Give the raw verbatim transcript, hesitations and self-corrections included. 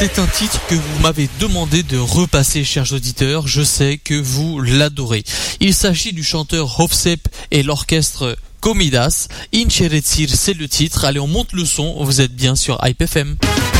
C'est un titre que vous m'avez demandé de repasser, chers auditeurs. Je sais que vous l'adorez. Il s'agit du chanteur Hofsep et l'orchestre Comidas. Incheretsir, c'est le titre. Allez, on monte le son. Vous êtes bien sur Hype F M.